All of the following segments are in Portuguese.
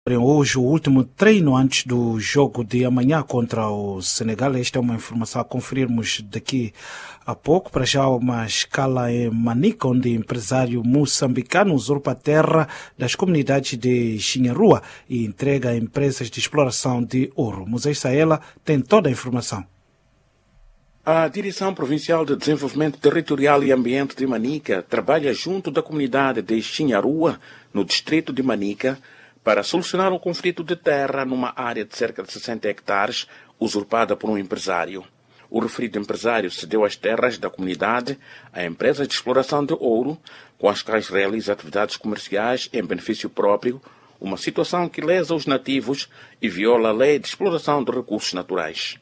Hoje, o último treino antes do jogo de amanhã contra o Senegal. Esta é uma informação a conferirmos daqui a pouco. Para já, uma escala em Manica, onde empresário moçambicano usurpa a terra das comunidades de Chinharua e entrega a empresas de exploração de ouro. Moisés Saela tem toda a informação. A Direção Provincial de Desenvolvimento Territorial e Ambiente de Manica trabalha junto da comunidade de Chinharua, no distrito de Manica, para solucionar um conflito de terra numa área de cerca de 60 hectares usurpada por um empresário. O referido empresário cedeu as terras da comunidade à empresa de exploração de ouro, com as quais realiza atividades comerciais em benefício próprio, uma situação que lesa os nativos e viola a lei de exploração de recursos naturais.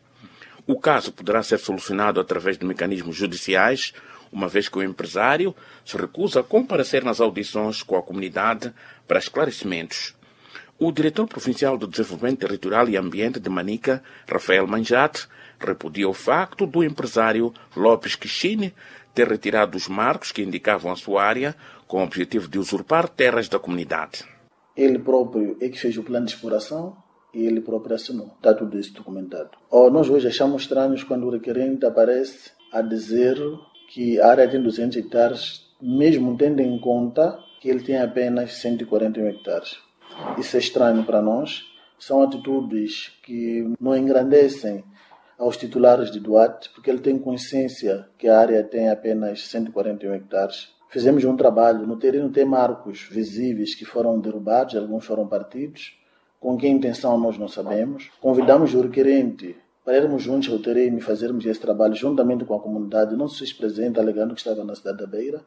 O caso poderá ser solucionado através de mecanismos judiciais, uma vez que o empresário se recusa a comparecer nas audições com a comunidade para esclarecimentos. O diretor provincial do Desenvolvimento Territorial e Ambiente de Manica, Rafael Manjate, repudia o facto do empresário Lopes Quixine ter retirado os marcos que indicavam a sua área com o objetivo de usurpar terras da comunidade. Ele próprio é que fez o plano de exploração e ele próprio assinou. Está tudo isso documentado. Nós hoje achamos estranhos quando o requerente aparece a dizer que a área tem 200 hectares, mesmo tendo em conta que ele tem apenas 141 hectares. Isso é estranho para nós. São atitudes que não engrandecem aos titulares de Duarte, porque ele tem consciência que a área tem apenas 141 hectares. Fizemos um trabalho. No terreno tem marcos visíveis que foram derrubados, alguns foram partidos. Com que intenção nós não sabemos. Convidamos o requerente para irmos juntos ao terreno e fazermos esse trabalho juntamente com a comunidade. Não se fez presente, alegando que estava na cidade da Beira.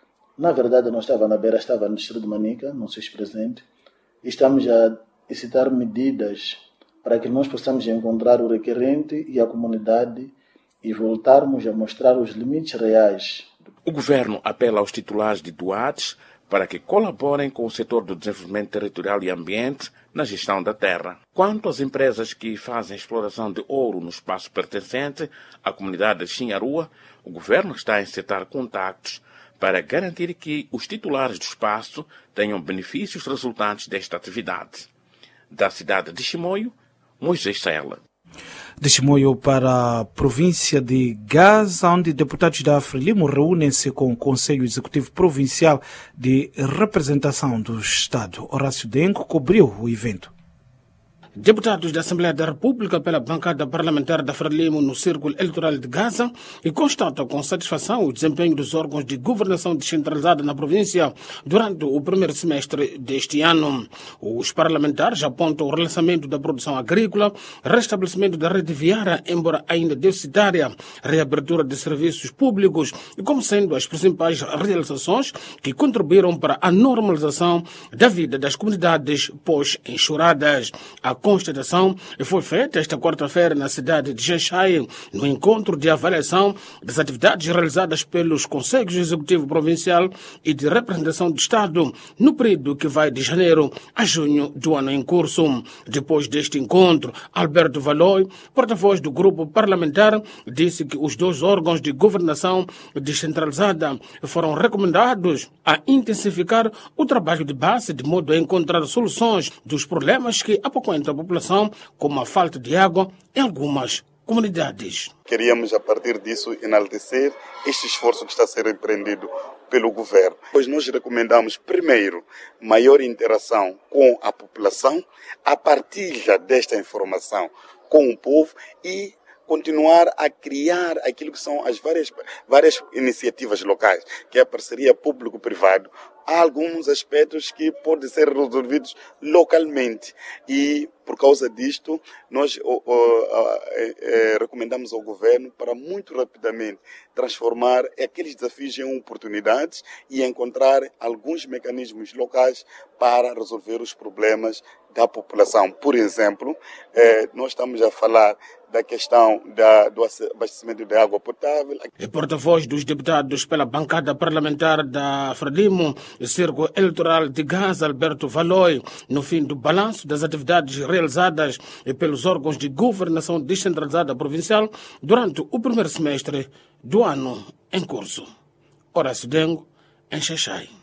Na verdade, não estava na Beira, estava no distrito de Manica, não se fez presente. Estamos a excitar medidas para que nós possamos encontrar o requerente e a comunidade e voltarmos a mostrar os limites reais. O governo apela aos titulares de Duarte para que colaborem com o setor do desenvolvimento territorial e ambiente na gestão da terra. Quanto às empresas que fazem exploração de ouro no espaço pertencente à comunidade de Chinharua, o governo está a encetar contactos para garantir que os titulares do espaço tenham benefícios resultantes desta atividade. Da cidade de Chimoio, Moisés Saela. De Chimoio para a província de Gaza, onde deputados da Frelimo reúnem-se com o Conselho Executivo Provincial de Representação do Estado. Horácio Dengo cobriu o evento. Deputados da Assembleia da República pela bancada parlamentar da Frelimo no Círculo Eleitoral de Gaza e constatam com satisfação o desempenho dos órgãos de governação descentralizada na província durante o primeiro semestre deste ano. Os parlamentares apontam o relançamento da produção agrícola, restabelecimento da rede viária, embora ainda deficitária, reabertura de serviços públicos e como sendo as principais realizações que contribuíram para a normalização da vida das comunidades pós-enxurradas. A constatação foi feita esta quarta-feira na cidade de Xai-Xai, no encontro de avaliação das atividades realizadas pelos Conselhos Executivo Provincial e de Representação do Estado no período que vai de janeiro a junho do ano em curso. Depois deste encontro, Alberto Valoy, porta-voz do grupo parlamentar, disse que os dois órgãos de governação descentralizada foram recomendados a intensificar o trabalho de base de modo a encontrar soluções dos problemas que apoquentam a população, como a falta de água em algumas comunidades. Queríamos, a partir disso, enaltecer este esforço que está a ser empreendido pelo governo. Pois nós recomendamos, primeiro, maior interação com a população, a partilha desta informação com o povo e continuar a criar aquilo que são as várias iniciativas locais, que é a parceria público-privado. Há alguns aspectos que podem ser resolvidos localmente e, por causa disto, nós recomendamos ao governo para muito rapidamente transformar aqueles desafios em oportunidades e encontrar alguns mecanismos locais para resolver os problemas da população. Por exemplo, nós estamos a falar da questão do abastecimento de água potável. O porta-voz dos deputados pela bancada parlamentar da Frelimo, Círculo Eleitoral de Gaza, Alberto Valoy, no fim do balanço das atividades realizadas pelos órgãos de governação descentralizada provincial durante o primeiro semestre do ano em curso. Horácio Dengo, em Xai-Xai.